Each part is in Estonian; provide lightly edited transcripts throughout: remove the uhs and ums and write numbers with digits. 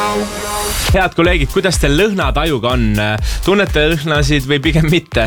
Head kolleegid, kuidas teil lõhnatajuga on? Tunnete lõhnasid või pigem mitte?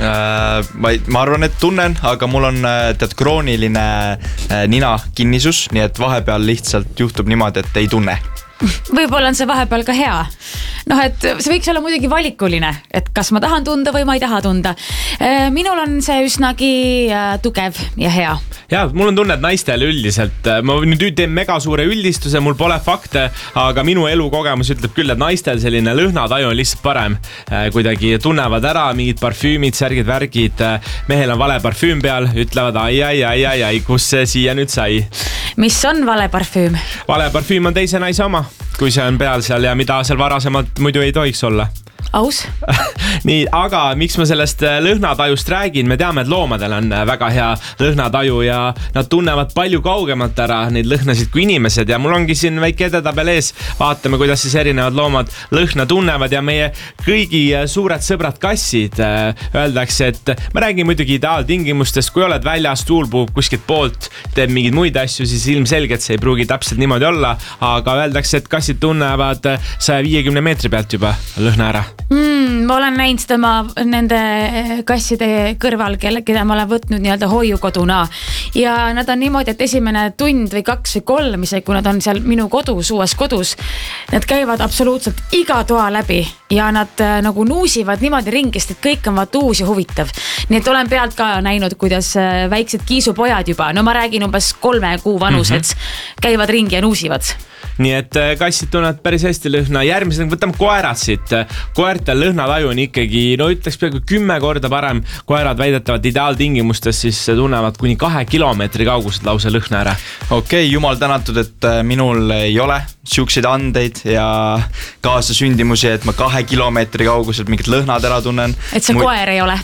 Ma arvan, et tunnen, aga mul on tead krooniline nina kinnisus, nii et vahepeal lihtsalt juhtub niimoodi, et ei tunne. Võib-olla on see vahepeal ka hea. Et see võiks olla muidugi valikuline, et kas ma tahan tunda või ma ei taha tunda. Minul on see üsnagi tugev ja hea. Ja, mul on tunne, et naistel üldiselt, ma nüüd teen mega suure üldistuse, mul pole fakte, aga minu elukogemus ütleb küll, et naistel selline lõhnataju on lihtsalt parem. Kuidagi tunnevad ära mingid parfüümid, särgid, värgid, mehel on vale parfüüm peal, ütlevad ai, kus see siia nüüd sai. Mis on vale parfüüm? Vale parfüüm on teise naise oma, kui see on peal seal ja mida seal varasemalt muidu ei tohiks olla. Aus. Nii, aga miks ma sellest lõhnatajust räägin? Me teame, et loomadel on väga hea lõhnataju ja nad tunnevad palju kaugemalt ära neid lõhnasid kui inimesed ja mul ongi siin väike edetabel ees. Vaatame, kuidas siis erinevad loomad lõhna tunnevad ja meie kõigi suured sõbrad kassid. Öeldakse, et ma räägin muidugi ideaaltingimustest, kui oled väljas, tuul puhub kuskilt poolt, teeb mingeid muid asju, siis ilmselgelt see ei pruugi täpselt niimoodi olla, aga öeldakse, et kassid tunnevad 150 meetri pealt juba lõhna ära. Ma olen näinud seda nende kasside kõrval, keda ma olen võtnud nii-öelda hoiukoduna ja nad on niimoodi, et esimene tund või 2 või 3, isegi kui nad on seal minu kodus, uues kodus, nad käivad absoluutselt iga toa läbi ja nad nagu nuusivad niimoodi ringist, et kõik on vaat uus ja huvitav. Nii et olen pealt ka näinud, kuidas väiksed kiisupojad juba, ma räägin umbes 3 kuu vanused, käivad ringi ja nuusivad. Nii et kassid tunnevad päris hästi lõhna. Järgmisena võtame koerad siit. Koertel lõhnataju on ikkagi, ütleks peaaegu 10 korda parem. Koerad väidetavad ideaaltingimustes siis tunnevad kuni 2 kilomeetri kauguselt lause lõhna ära. Okei, jumal tänatud, et minul ei ole siukseid andeid ja kaasa sündimusi, et ma 2 kilomeetri kauguselt mingid lõhnad ära tunnen. Et see koer ei ole.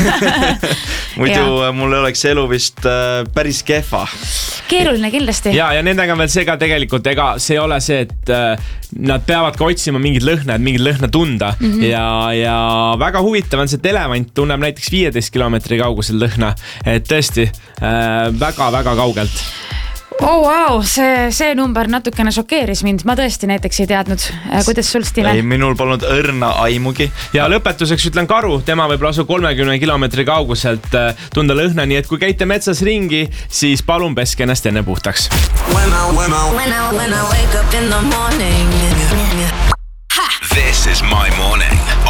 Muidu mul oleks elu vist päris kehva. Keeruline kindlasti. Ja nendega on veel see ka tegelikult, ega see ei ole see, et nad peavad ka otsima mingid lõhna, et mingid lõhna tunda. Ja väga huvitav on see, et elevant tunneb näiteks 15 kilomeetri kaugusel lõhna. Et tõesti, väga-väga kaugelt. Oh, wow, see number natukene šokeeris mind. Ma tõesti näiteks ei teadnud. Kuidas sul, Stile? Ei, minul polnud õrna aimugi. Ja lõpetuseks ütlen karu. Tema võib lausa 30 kilomeetri kauguselt tunda lõhna. Nii et kui käite metsas ringi, siis palun peske ennast enne puhtaks. When I wake up in the morning. This is my morning